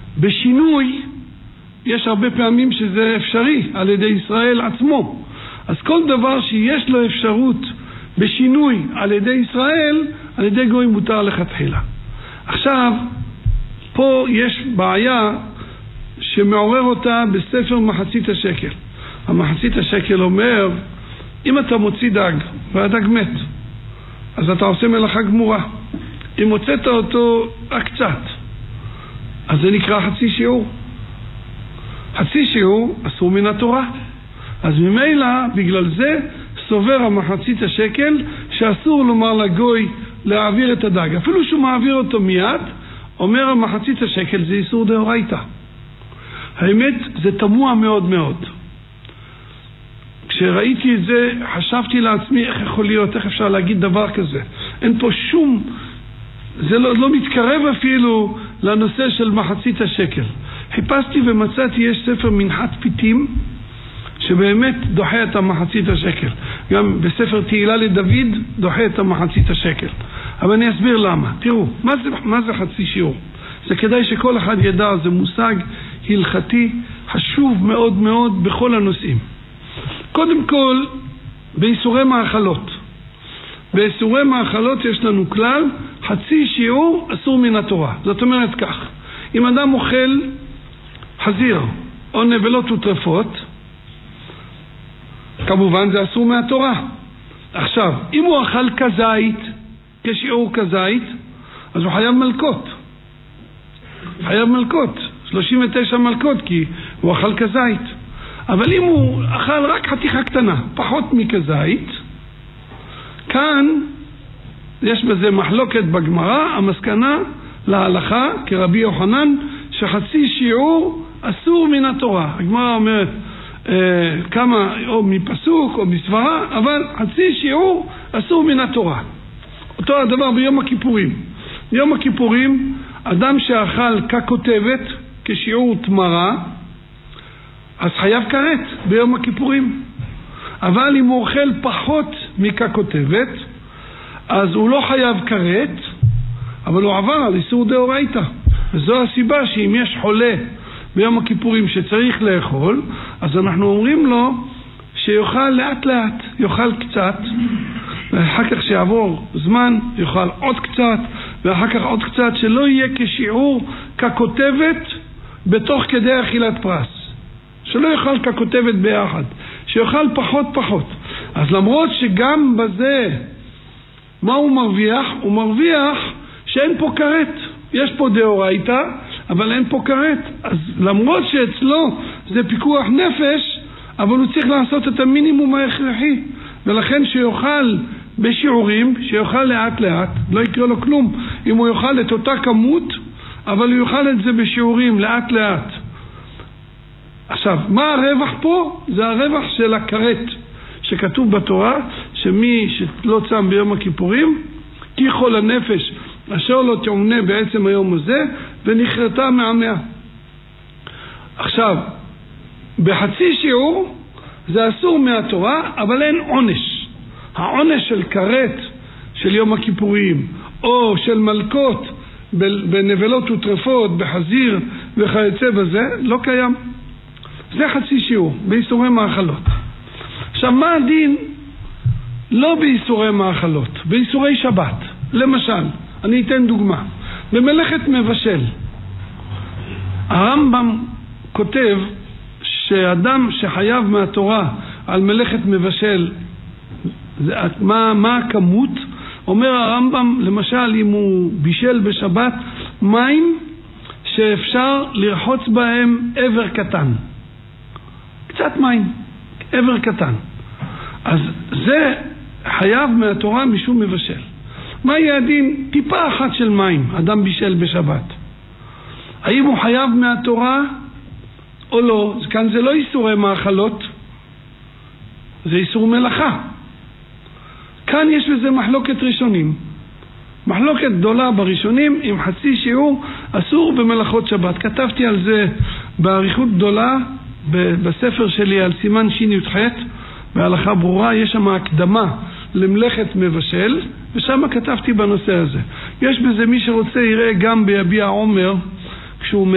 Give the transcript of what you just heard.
בשינוי, יש הרבה פעמים שזה אפשרי על ידי ישראל עצמו. אז כל דבר שיש לו אפשרות בשינוי על ידי ישראל, על ידי גוי מותר לכתחילה. עכשיו, פה יש בעיה שמעורר אותה בספר מחצית השקל. המחצית השקל אומר, אם אתה מוציא דג והדג מת, אז אתה עושה מלאכה גמורה. אם הוצאת אותו רק קצת, אז זה נקרא חצי שיעור. חצי שיעור אסור מן התורה. אז ממילא, בגלל זה, סובר המחצית השקל שאסור לומר לגוי להעביר את הדג. אפילו שהוא מעביר אותו מיד, אומר המחצית השקל, זה איסור דאורייתא. האמת, זה תמוה מאוד מאוד. כשראיתי את זה, חשבתי לעצמי איך יכול להיות, איך אפשר להגיד דבר כזה. אין פה שום, זה לא מתקרב אפילו לנושא של מחצית השקל. חיפשתי ומצאתי, יש ספר מנחת פיתים, שבאמת דוחה את המחצית השקל. גם בספר תהילה לדוד דוחה את המחצית השקל. אבל אני אסביר למה. תראו, מה זה חצי שיעור? זה כדאי שכל אחד ידע, זה מושג הלכתי חשוב מאוד מאוד בכל הנושאים. קודם כל, באיסורי מאכלות. באיסורי מאכלות יש לנו כלל, חצי שיעור אסור מן התורה. זאת אומרת כך, אם אדם אוכל חזיר או נבלות וטרפות, כמובן זה אסור מהתורה. עכשיו, אם הוא אכל כזית, כשיעור כזית, אז הוא חייב מלכות. חייב מלכות, 39 מלכות, כי הוא אכל כזית. אבל אם הוא אכל רק חתיכה קטנה, פחות מכזית, כאן יש בזה מחלוקת בגמרא, המסקנה להלכה, כרבי יוחנן, שחצי שיעור אסור מן התורה. הגמרא אומרת, כמה או מפסוק או מסברה, אבל חצי שיעור אסור מן התורה. אותו הדבר ביום הכיפורים. ביום הכיפורים, אדם שאכל ככותבת, כשיעור תמרה, אז חייב כרת ביום הכיפורים. אבל אם הוא אוכל פחות מככותבת, אז הוא לא חייב כרת, אבל הוא עבר על איסור דאורייתא. וזו הסיבה שאם יש חולה ביום הכיפורים שצריך לאכול, אז אנחנו אומרים לו שיאכל לאט לאט, יאכל קצת, ואחר כך שיעבור זמן יאכל עוד קצת, ואחר כך עוד קצת, שלא יהיה כשיעור ככותבת בתוך כדי אכילת פרס. שלא יאכל ככותבת ביחד, שיאכל פחות. אז למרות שגם בזה, מה הוא מרוויח? הוא מרוויח שאין פה כרת. יש פה דאורייתא, אבל אין פה כרת. אז למרות שאצלו זה פיקוח נפש, אבל הוא צריך לעשות את המינימום ההכרחי. ולכן שיאכל בשיעורים, שיאכל לאט לאט, לא יקרה לו כלום. אם הוא יאכל את אותה כמות, אבל הוא יאכל את זה בשיעורים לאט לאט. עכשיו, מה הרווח פה? זה הרווח של הכרת, שכתוב בתורה, שמי שלא צם ביום הכיפורים, כי כל הנפש אשר לא תעונה בעצם היום הזה, ונחרטה מעמיה. עכשיו, בחצי שיעור זה אסור מהתורה, אבל אין עונש. העונש של כרת של יום הכיפורים, או של מלכות בנבלות וטרפות, בחזיר וכיוצא בזה, לא קיים. זה חצי שיעור, באיסורי מאכלות. עכשיו, מה הדין לא באיסורי מאכלות, באיסורי שבת? למשל, אני אתן דוגמה. במלאכת מבשל, הרמב"ם כותב שאדם שחייב מהתורה על מלאכת מבשל, מה הכמות? אומר הרמב"ם, למשל, אם הוא בישל בשבת מים שאפשר לרחוץ בהם עבר קטן. קצת מים, עבר קטן. אז זה חייב מהתורה משום מבשל. מה יהיה הדין? טיפה אחת של מים, אדם בישל בשבת. האם הוא חייב מהתורה או לא? כאן זה לא איסורי מאכלות, זה איסור מלאכה. כאן יש לזה מחלוקת ראשונים. מחלוקת גדולה בראשונים, עם חצי שיעור אסור במלאכות שבת. כתבתי על זה בעריכות גדולה בספר שלי על סימן שי"ח, בהלכה ברורה. יש שם הקדמה למלאכת מבשל, ושם כתבתי בנושא הזה. יש בזה, מי שרוצה יראה גם ביביע עומר, כשהוא